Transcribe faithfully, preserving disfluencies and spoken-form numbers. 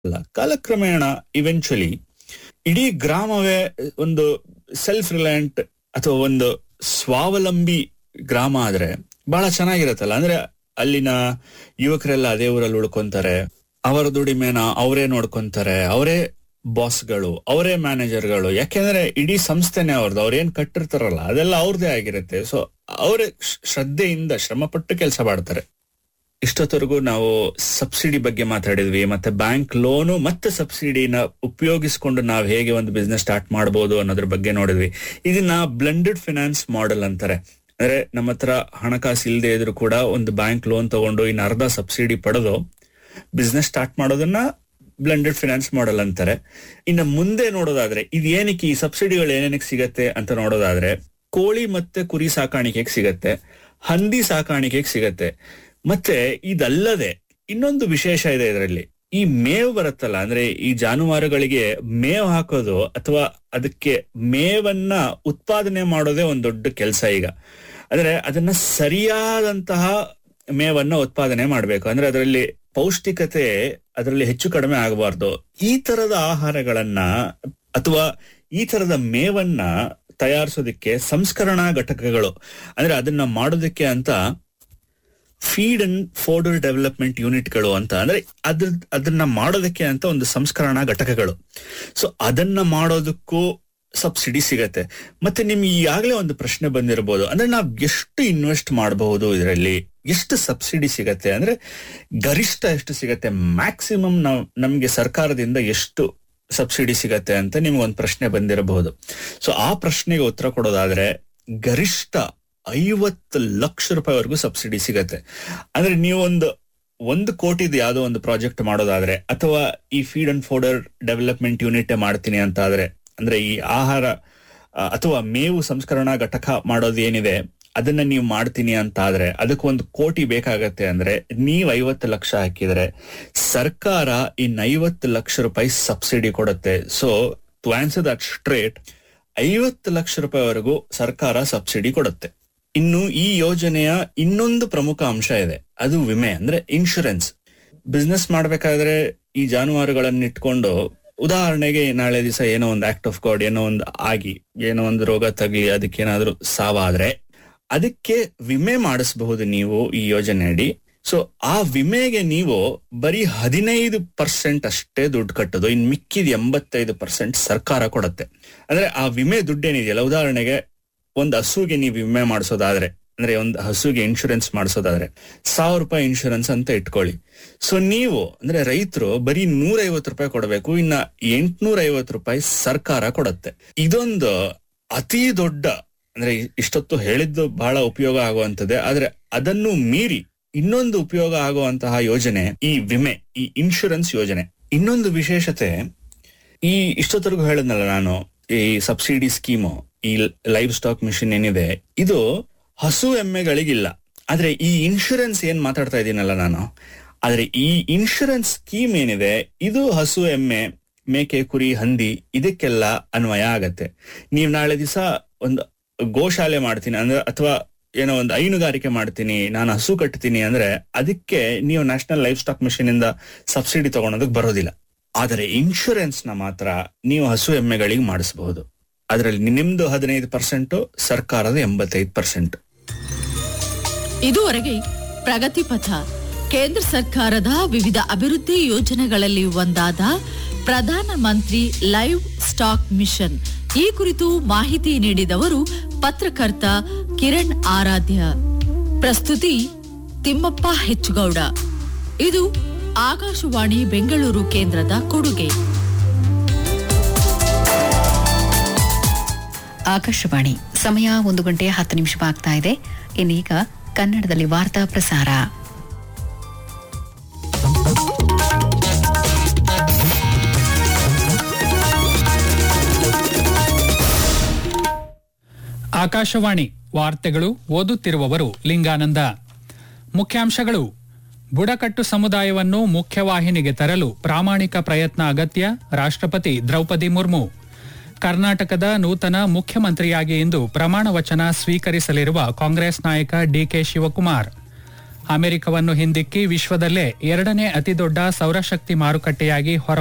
ಅಲ್ಲ, ಕಾಲಕ್ರಮೇಣ ಇವೆಂಚುಲಿ ಇಡೀ ಗ್ರಾಮವೇ ಒಂದು ಸೆಲ್ಫ್ ರಿಲಯಂಟ್ ಅಥವಾ ಒಂದು ಸ್ವಾವಲಂಬಿ ಗ್ರಾಮ ಆದ್ರೆ ಬಹಳ ಚೆನ್ನಾಗಿರತ್ತಲ್ಲ. ಅಂದ್ರೆ ಅಲ್ಲಿನ ಯುವಕರೆಲ್ಲ ಅದೇ ಊರಲ್ಲಿ ಉಳ್ಕೊಂತಾರೆ, ಅವರ ದುಡಿಮೆನ ಅವರೇ ನೋಡ್ಕೊಂತಾರೆ, ಅವರೇ ಬಾಸ್ಗಳು, ಅವರೇ ಮ್ಯಾನೇಜರ್ಗಳು. ಯಾಕೆಂದ್ರೆ ಇಡೀ ಸಂಸ್ಥೆನೇ ಅವ್ರದ್ದು, ಅವ್ರೇನ್ ಕಟ್ಟಿರ್ತಾರಲ್ಲ ಅದೆಲ್ಲ ಅವ್ರದೇ ಆಗಿರುತ್ತೆ. ಸೊ ಅವರೇ ಶ್ರದ್ಧೆಯಿಂದ ಶ್ರಮಪಟ್ಟು ಕೆಲಸ ಮಾಡ್ತಾರೆ. ಇಷ್ಟೊತ್ತವರೆಗೂ ನಾವು ಸಬ್ಸಿಡಿ ಬಗ್ಗೆ ಮಾತಾಡಿದ್ವಿ, ಮತ್ತೆ ಬ್ಯಾಂಕ್ ಲೋನು ಮತ್ತೆ ಸಬ್ಸಿಡಿನ ಉಪಯೋಗಿಸ್ಕೊಂಡು ನಾವು ಹೇಗೆ ಒಂದು ಬಿಸ್ನೆಸ್ ಸ್ಟಾರ್ಟ್ ಮಾಡಬಹುದು ಅನ್ನೋದ್ರ ಬಗ್ಗೆ ನೋಡಿದ್ವಿ. ಇದನ್ನ ಬ್ಲೆಂಡೆಡ್ ಫಿನಾನ್ಸ್ ಮಾಡೆಲ್ ಅಂತಾರೆ. ಅಂದ್ರೆ ನಮ್ಮ ಹತ್ರ ಹಣಕಾಸು ಇಲ್ಲದೆ ಇದ್ರು ಕೂಡ ಒಂದು ಬ್ಯಾಂಕ್ ಲೋನ್ ತಗೊಂಡು ಇನ್ನು ಅರ್ಧ ಸಬ್ಸಿಡಿ ಪಡೆದು ಬಿಸ್ನೆಸ್ ಸ್ಟಾರ್ಟ್ ಮಾಡೋದನ್ನ ಬ್ಲೆಂಡೆಡ್ ಫಿನಾನ್ಸ್ ಮಾಡೆಲ್ ಅಂತಾರೆ. ಇನ್ನು ಮುಂದೆ ನೋಡೋದಾದ್ರೆ ಇದು ಏನಕ್ಕೆ ಈ ಸಬ್ಸಿಡಿಗಳು ಏನೇನಕ್ಕೆ ಸಿಗತ್ತೆ ಅಂತ ನೋಡೋದಾದ್ರೆ, ಕೋಳಿ ಮತ್ತೆ ಕುರಿ ಸಾಕಾಣಿಕೆಗೆ ಸಿಗತ್ತೆ, ಹಂದಿ ಸಾಕಾಣಿಕೆಗೆ ಸಿಗತ್ತೆ. ಮತ್ತೆ ಇದಲ್ಲದೆ ಇನ್ನೊಂದು ವಿಶೇಷ ಇದೆ ಇದರಲ್ಲಿ. ಈ ಮೇವು ಬರುತ್ತಲ್ಲ, ಅಂದ್ರೆ ಈ ಜಾನುವಾರುಗಳಿಗೆ ಮೇವು ಹಾಕೋದು ಅಥವಾ ಅದಕ್ಕೆ ಮೇವನ್ನ ಉತ್ಪಾದನೆ ಮಾಡೋದೇ ಒಂದು ದೊಡ್ಡ ಕೆಲಸ ಈಗ. ಅಂದ್ರೆ ಅದನ್ನ ಸರಿಯಾದಂತಹ ಮೇವನ್ನ ಉತ್ಪಾದನೆ ಮಾಡ್ಬೇಕು. ಅಂದ್ರೆ ಅದರಲ್ಲಿ ಪೌಷ್ಟಿಕತೆ ಅದರಲ್ಲಿ ಹೆಚ್ಚು ಕಡಿಮೆ ಆಗಬಾರ್ದು. ಈ ತರದ ಆಹಾರಗಳನ್ನ ಅಥವಾ ಈ ತರದ ಮೇವನ್ನ ತಯಾರಿಸೋದಕ್ಕೆ ಸಂಸ್ಕರಣಾ ಘಟಕಗಳು, ಅಂದ್ರೆ ಅದನ್ನ ಮಾಡೋದಕ್ಕೆ ಅಂತ ಫೀಡ್ ಅಂಡ್ ಫೋಡರ್ ಡೆವಲಪ್ಮೆಂಟ್ ಯೂನಿಟ್ಗಳು ಅಂತ, ಅಂದ್ರೆ ಅದ್ರ ಅದನ್ನ ಮಾಡೋದಕ್ಕೆ ಅಂತ ಒಂದು ಸಂಸ್ಕರಣಾ ಘಟಕಗಳು. ಸೊ ಅದನ್ನ ಮಾಡೋದಕ್ಕೂ ಸಬ್ಸಿಡಿ ಸಿಗತ್ತೆ. ಮತ್ತೆ ನಿಮ್ಗೆ ಈಗಾಗಲೇ ಒಂದು ಪ್ರಶ್ನೆ ಬಂದಿರಬಹುದು, ಅಂದ್ರೆ ನಾವ್ ಎಷ್ಟು ಇನ್ವೆಸ್ಟ್ ಮಾಡಬಹುದು ಇದರಲ್ಲಿ, ಎಷ್ಟು ಸಬ್ಸಿಡಿ ಸಿಗತ್ತೆ, ಅಂದ್ರೆ ಗರಿಷ್ಠ ಎಷ್ಟು ಸಿಗತ್ತೆ, ಮ್ಯಾಕ್ಸಿಮಮ್ ನಾವ್ ನಮ್ಗೆ ಸರ್ಕಾರದಿಂದ ಎಷ್ಟು ಸಬ್ಸಿಡಿ ಸಿಗತ್ತೆ ಅಂತ ನಿಮ್ಗೆ ಒಂದು ಪ್ರಶ್ನೆ ಬಂದಿರಬಹುದು. ಸೊ ಆ ಪ್ರಶ್ನೆಗೆ ಉತ್ತರ ಕೊಡೋದಾದ್ರೆ ಗರಿಷ್ಠ ಐವತ್ತು ಲಕ್ಷ ರೂಪಾಯಿವರೆಗೂ ಸಬ್ಸಿಡಿ ಸಿಗತ್ತೆ. ಅಂದ್ರೆ ನೀವೊಂದು ಒಂದು ಕೋಟಿದು ಯಾವುದೋ ಒಂದು ಪ್ರಾಜೆಕ್ಟ್ ಮಾಡೋದಾದ್ರೆ, ಅಥವಾ ಈ feed and fodder development unit ಮಾಡ್ತೀನಿ ಅಂತ ಆದ್ರೆ, ಅಂದ್ರೆ ಈ ಆಹಾರ ಅಥವಾ ಮೇವು ಸಂಸ್ಕರಣಾ ಘಟಕ ಮಾಡೋದು ಏನಿದೆ ಅದನ್ನ ನೀವು ಮಾಡ್ತೀನಿ ಅಂತ ಆದ್ರೆ ಅದಕ್ಕೆ ಒಂದು ಕೋಟಿ ಬೇಕಾಗತ್ತೆ. ಅಂದ್ರೆ ನೀವ್ ಐವತ್ತು ಲಕ್ಷ ಹಾಕಿದ್ರೆ ಸರ್ಕಾರ ಇನ್ ಐವತ್ತು ಲಕ್ಷ ರೂಪಾಯಿ ಸಬ್ಸಿಡಿ ಕೊಡುತ್ತೆ. So to answer that straight, ಐವತ್ತು ಲಕ್ಷ ರೂಪಾಯಿವರೆಗೂ ಸರ್ಕಾರ ಸಬ್ಸಿಡಿ ಕೊಡುತ್ತೆ. ಇನ್ನು ಈ ಯೋಜನೆಯ ಇನ್ನೊಂದು ಪ್ರಮುಖ ಅಂಶ ಇದೆ, ಅದು ವಿಮೆ, ಅಂದ್ರೆ ಇನ್ಶೂರೆನ್ಸ್. ಬಿಸ್ನೆಸ್ ಮಾಡ್ಬೇಕಾದ್ರೆ ಈ ಜಾನುವಾರುಗಳನ್ನ ಇಟ್ಕೊಂಡು, ಉದಾಹರಣೆಗೆ ನಾಳೆ ದಿವಸ ಏನೋ ಒಂದು ಆಕ್ಟ್ ಆಫ್ ಗಾಡ್ ಏನೋ ಒಂದು ಆಗಿ ಏನೋ ಒಂದು ರೋಗ ತಗಲಿ ಅದಕ್ಕೇನಾದ್ರೂ ಸಾವಾದ್ರೆ ಅದಕ್ಕೆ ವಿಮೆ ಮಾಡಿಸಬಹುದು ನೀವು ಈ ಯೋಜನೆ ಅಡಿ. ಸೊ ಆ ವಿಮೆಗೆ ನೀವು ಬರೀ ಹದಿನೈದು ಪರ್ಸೆಂಟ್ ಅಷ್ಟೇ ದುಡ್ಡು ಕಟ್ಟೋದು, ಇನ್ ಮಿಕ್ಕಿದ ಎಂಬತ್ತೈದು ಪರ್ಸೆಂಟ್ ಸರ್ಕಾರ ಕೊಡುತ್ತೆ. ಅಂದ್ರೆ ಆ ವಿಮೆ ದುಡ್ಡೇನಿದೆಯಲ್ಲ, ಉದಾಹರಣೆಗೆ ಒಂದು ಹಸುಗೆ ನೀವು ವಿಮೆ ಮಾಡಿಸೋದಾದ್ರೆ, ಅಂದ್ರೆ ಒಂದು ಹಸುಗೆ ಇನ್ಶೂರೆನ್ಸ್ ಮಾಡಿಸೋದಾದ್ರೆ ಸಾವಿರ ರೂಪಾಯಿ ಇನ್ಶೂರೆನ್ಸ್ ಅಂತ ಇಟ್ಕೊಳ್ಳಿ. ಸೊ ನೀವು ಅಂದ್ರೆ ರೈತರು ಬರೀ ನೂರ ಐವತ್ತು ರೂಪಾಯಿ ಕೊಡಬೇಕು, ಇನ್ನ ಎಂಟ್ನೂರ ಐವತ್ತು ರೂಪಾಯಿ ಸರ್ಕಾರ ಕೊಡುತ್ತೆ. ಇದೊಂದು ಅತಿ ದೊಡ್ಡ, ಅಂದ್ರೆ ಇಷ್ಟೊತ್ತು ಹೇಳಿದ್ದು ಬಹಳ ಉಪಯೋಗ ಆಗುವಂತದ್ದೇ, ಆದ್ರೆ ಅದನ್ನು ಮೀರಿ ಇನ್ನೊಂದು ಉಪಯೋಗ ಆಗುವಂತಹ ಯೋಜನೆ ಈ ವಿಮೆ, ಈ ಇನ್ಶೂರೆನ್ಸ್ ಯೋಜನೆ. ಇನ್ನೊಂದು ವಿಶೇಷತೆ, ಈ ಇಷ್ಟೊತ್ತರೆಗೂ ಹೇಳಿದ್ನಲ್ಲ ನಾನು, ಈ ಸಬ್ಸಿಡಿ ಸ್ಕೀಮು, ಈ ಲೈವ್ ಸ್ಟಾಕ್ ಮಿಷನ್ ಏನಿದೆ ಇದು ಹಸು ಎಮ್ಮೆಗಳಿಗಿಲ್ಲ. ಆದ್ರೆ ಈ ಇನ್ಶೂರೆನ್ಸ್ ಏನ್ ಮಾತಾಡ್ತಾ ಇದ್ದೀನಲ್ಲ ನಾನು, ಆದ್ರೆ ಈ ಇನ್ಶೂರೆನ್ಸ್ ಸ್ಕೀಮ್ ಏನಿದೆ ಇದು ಹಸು ಎಮ್ಮೆ ಮೇಕೆ ಕುರಿ ಹಂದಿ ಇದಕ್ಕೆಲ್ಲ ಅನ್ವಯ ಆಗತ್ತೆ. ನೀವ್ ನಾಳೆ ದಿವಸ ಒಂದು ಗೋಶಾಲೆ ಮಾಡ್ತೀನಿ ಅಂದ್ರೆ, ಅಥವಾ ಏನೋ ಒಂದು ಹೈನುಗಾರಿಕೆ ಮಾಡ್ತೀನಿ, ನಾನು ಹಸು ಕಟ್ತೀನಿ ಅಂದ್ರೆ ಅದಕ್ಕೆ ನೀವು ನ್ಯಾಷನಲ್ ಲೈಫ್ ಸ್ಟಾಕ್ ಮಿಷನ್ ಇಂದ ಸಬ್ಸಿಡಿ ತಗೊಳೋದಕ್ಕೆ ಬರೋದಿಲ್ಲ. ಆದರೆ ಇನ್ಶೂರೆನ್ಸ್ ನ ಮಾತ್ರ ನೀವು ಹಸು ಎಮ್ಮೆಗಳಿಗೆ ಮಾಡಿಸಬಹುದು. ಅದರಲ್ಲಿ ನಿಮ್ದು ಹದಿನೈದು ಪರ್ಸೆಂಟ್, ಸರ್ಕಾರದ ಎಂಬತ್ತೈದು ಪರ್ಸೆಂಟ್. ಇದುವರೆಗೆ ಪ್ರಗತಿ ಪಥ, ಕೇಂದ್ರ ಸರ್ಕಾರದ ವಿವಿಧ ಅಭಿವೃದ್ಧಿ ಯೋಜನೆಗಳಲ್ಲಿ ಒಂದಾದ Pradhan Mantri live stock mission ಈ ಕುರಿತು ಮಾಹಿತಿ ನೀಡಿದವರು ಪತ್ರಕರ್ತ ಕಿರಣ್ ಆರಾಧ್ಯ. ಪ್ರಸ್ತುತಿ ತಿಮ್ಮಪ್ಪ ಹೆಚ್ಚುಗೌಡ. ಇದು ಆಕಾಶವಾಣಿ ಬೆಂಗಳೂರು ಕೇಂದ್ರದ ಕೊಡುಗೆ. ಆಕಾಶವಾಣಿ ಸಮಯ ಒಂದು ಗಂಟೆ ಹತ್ತು ನಿಮಿಷವಾಗ್ತಾ ಇದೆ. ಇನ್ನೀಗ ಕನ್ನಡದಲ್ಲಿ ವಾರ್ತಾ ಪ್ರಸಾರ. ಆಕಾಶವಾಣಿ ವಾರ್ತೆಗಳು, ಓದುತ್ತಿರುವವರು ಲಿಂಗಾನಂದ. ಮುಖ್ಯಾಂಶಗಳು: ಬುಡಕಟ್ಟು ಸಮುದಾಯವನ್ನು ಮುಖ್ಯವಾಹಿನಿಗೆ ತರಲು ಪ್ರಾಮಾಣಿಕ ಪ್ರಯತ್ನ ಅಗತ್ಯ, ರಾಷ್ಟ್ರಪತಿ ದ್ರೌಪದಿ ಮುರ್ಮು. ಕರ್ನಾಟಕದ ನೂತನ ಮುಖ್ಯಮಂತ್ರಿಯಾಗಿ ಇಂದು ಪ್ರಮಾಣ ವಚನ ಸ್ವೀಕರಿಸಲಿರುವ ಕಾಂಗ್ರೆಸ್ ನಾಯಕ ಡಿಕೆ ಶಿವಕುಮಾರ್. ಅಮೆರಿಕವನ್ನು ಹಿಂದಿಕ್ಕಿ ವಿಶ್ವದಲ್ಲೇ ಎರಡನೇ ಅತಿದೊಡ್ಡ ಸೌರಶಕ್ತಿ ಮಾರುಕಟ್ಟೆಯಾಗಿ ಹೊರ